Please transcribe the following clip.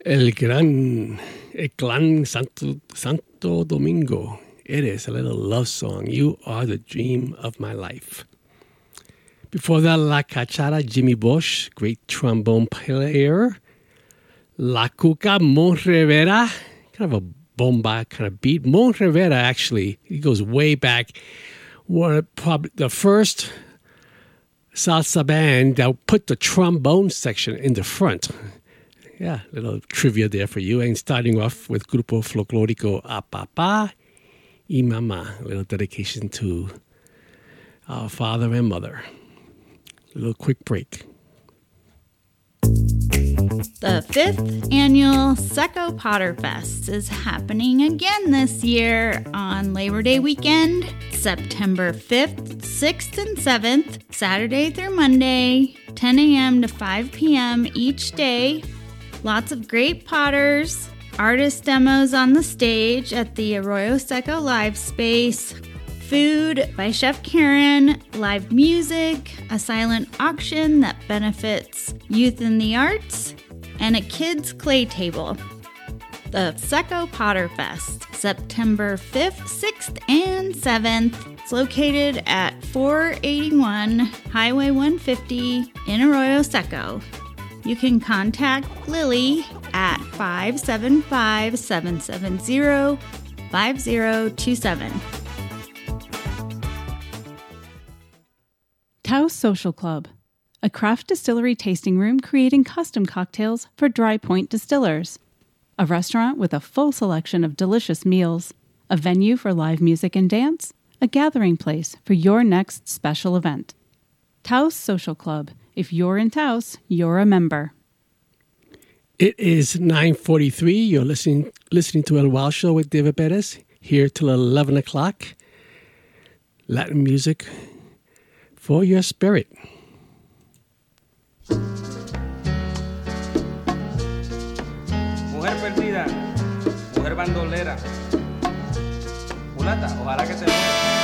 El Clan Santo Domingo. It is a little love song. You are the dream of my life. Before that, La Cachara, Jimmy Bosch, great trombone player. La Cuca, Mon Rivera, kind of a bomba kind of beat. Mon Rivera, actually, he goes way back. Probably the first salsa band that put the trombone section in the front. Yeah, little trivia there for you. And starting off with Grupo Folclórico A Papá y Mamá, a little dedication to our father and mother. A little quick break. The 5th annual Seco Potter Fest is happening again this year on Labor Day weekend, September 5th, 6th, and 7th, Saturday through Monday, 10 a.m. to 5 p.m. each day. Lots of great potters, artist demos on the stage at the Arroyo Seco Live Space, food by Chef Karen, live music, a silent auction that benefits youth in the arts, and a kids' clay table. The Seco Potter Fest, September 5th, 6th, and 7th. It's located at 481 Highway 150 in Arroyo Seco. You can contact Lily at 575-770-5027. Taos Social Club, a craft distillery tasting room creating custom cocktails for Dry Point distillers. A restaurant with a full selection of delicious meals, a venue for live music and dance, a gathering place for your next special event. Taos Social Club. If you're in Taos, you're a member. It is 9:43. You're listening to El Wild Show with David Perez, here till 11 o'clock. Latin music for your spirit. Mujer perdida, mujer bandolera, mulata, ojalá que se muera.